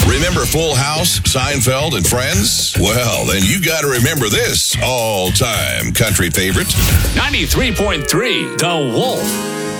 Remember Full House, Seinfeld, and Friends? Well, then you got to remember this all-time country favorite. 93.3 The Wolf.